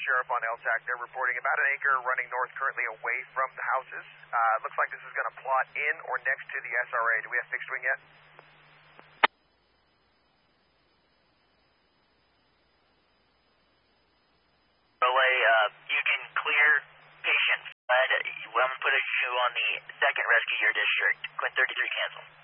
Sheriff on LTAC. They're reporting about an acre running north currently away from the houses. Looks like this is going to plot in or next to the SRA. Do we have fixed wing yet? Relay, you can clear patient. I'm going to put you on the 2nd Rescue Year District. Quint 33 cancel.